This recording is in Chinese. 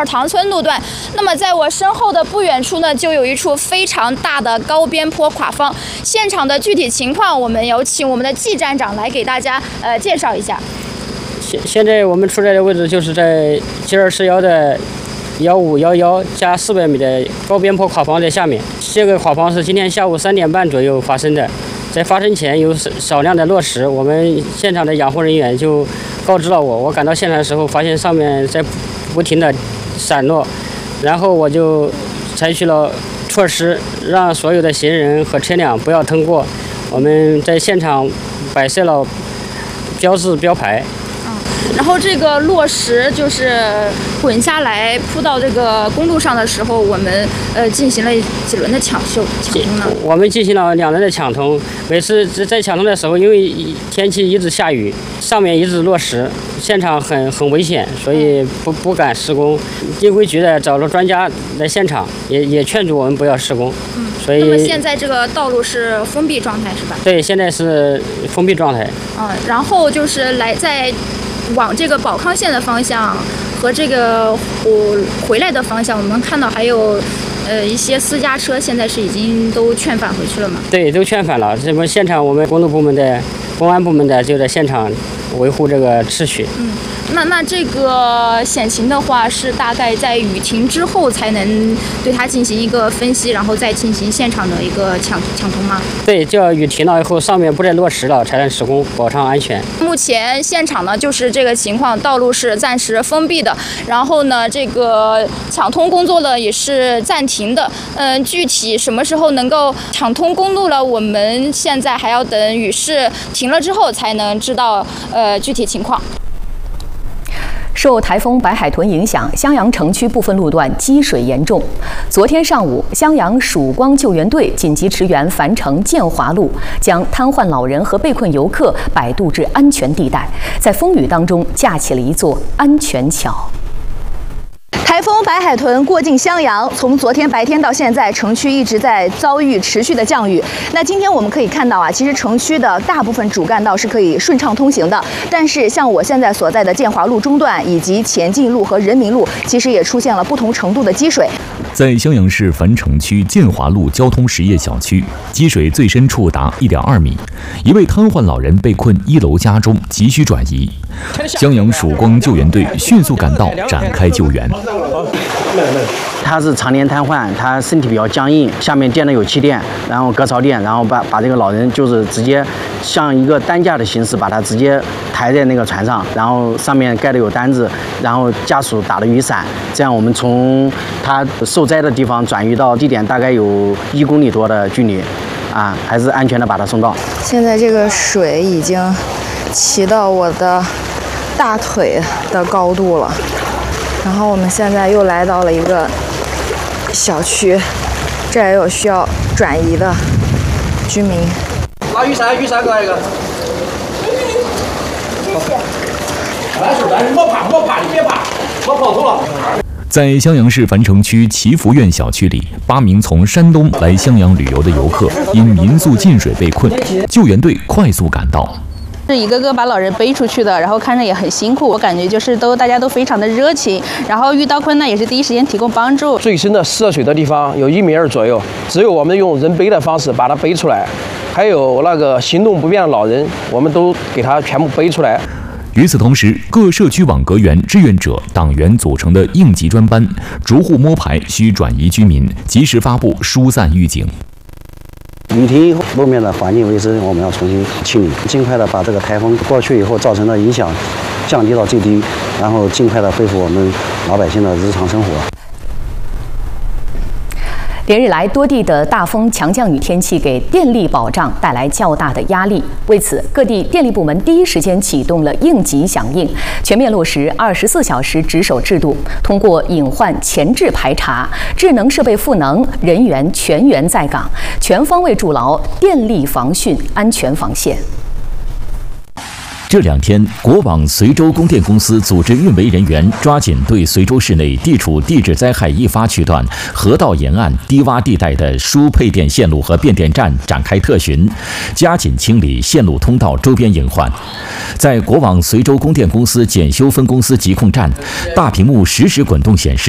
二塘村路段。那么在我身后的不远处呢，就有一处非常大的高边坡垮方。现场的具体情况，我们有请我们的季站长来给大家介绍一下。 现在我们处在的位置就是在G241的1511加400米的高边坡垮方在下面。这个垮方是今天下午3点半左右发生的。在发生前有少量的落石，我们现场的养护人员就告知了我。我赶到现场的时候，发现上面在不停的散落，然后我就采取了措施，让所有的行人和车辆不要通过。我们在现场摆设了标志标牌。 然后这个落石就是滚下来铺到这个公路上的时候，我们进行了几轮的抢通呢？ 我们进行了2轮的抢通。每次在抢通的时候，因为天气一直下雨，上面一直落石，现场很危险，所以不敢施工。地规局的找了专家来现场，也劝阻我们不要施工。所以那么现在这个道路是封闭状态是吧？ 对，现在是封闭状态。 然后就是往这个保康县的方向和这个回来的方向，我们看到还有一些私家车现在是已经都劝返回去了吗？ 对，都劝返了。这么现场我们公路部门的、公安部门的就在现场维护这个秩序。 那这个险情的话是大概在雨停之后才能对它进行一个分析，然后再进行现场的一个抢通吗？ 对，就要雨停了以后，上面不再落石了，才能施工，保障安全。 目前现场呢就是这个情况，道路是暂时封闭的，然后呢这个抢通工作呢也是暂停的。具体什么时候能够抢通公路了，我们现在还要等雨势停了之后才能知道具体情况。 受台风白海豚影响，襄阳城区部分路段积水严重。昨天上午，襄阳曙光救援队紧急驰援樊城建华路，将瘫痪老人和被困游客摆渡至安全地带，在风雨当中架起了一座安全桥。 台风白海豚过境襄阳，从昨天白天到现在，城区一直在遭遇持续的降雨。那今天我们可以看到其实城区的大部分主干道是可以顺畅通行的，但是像我现在所在的建华路中段以及前进路和人民路，其实也出现了不同程度的积水。 在襄阳市樊城区建华路交通实业小区，积水最深处达1.2米，一位瘫痪老人被困1楼家中，急需转移。襄阳曙光救援队迅速赶到，展开救援。 他是常年瘫痪，他身体比较僵硬，下面垫的有气垫，然后隔槽垫，然后把这个老人就是直接像一个担架的形式把他直接抬在那个船上，然后上面盖的有单子，然后家属打了雨伞，这样我们从他受灾的地方转移到地点大概有1公里多的距离，还是安全的把他送到。 现在这个水已经齐到我的大腿的高度了。然后我们现在又来到了一个小区，这也有需要转移的居民。 拿雨伞过来一个。谢谢。完事，莫怕，你别怕，我跑错了。 在襄阳市樊城区祈福苑小区里，8名从山东来襄阳旅游的游客因民宿进水被困，救援队快速赶到。 是一个个把老人背出去的，然后看着也很辛苦，我感觉就是大家都非常的热情，然后遇到困难也是第一时间提供帮助。 最深的涉水的地方有1.2米左右，只有我们用人背的方式把它背出来，还有那个行动不便的老人，我们都给他全部背出来。 与此同时，各社区网格员、志愿者、党员组成的应急专班，逐户摸排需转移居民，及时发布疏散预警。 雨停以后，路面的环境卫生我们要重新清理，尽快的把这个台风过去以后造成的影响降低到最低，然后尽快的恢复我们老百姓的日常生活。 连日来，多地的大风强降雨天气给电力保障带来较大的压力。为此，各地电力部门第一时间启动了应急响应，全面落实24小时值守制度，通过隐患前置排查、智能设备赋能、人员全员在岗，全方位筑牢电力防汛安全防线。 这2天，国网随州供电公司组织运维人员抓紧对随州市内地处地质灾害易发区段、河道沿岸低洼地带的输配电线路和变电站展开特巡，加紧清理线路通道周边隐患。在国网随州供电公司检修分公司疾控站，大屏幕实时滚动显示